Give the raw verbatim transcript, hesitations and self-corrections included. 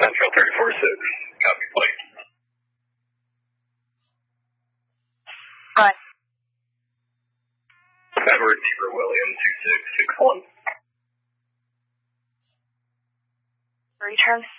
Central thirty-four six. Copy flight. Right. Edward Beaver William two six six one. Return.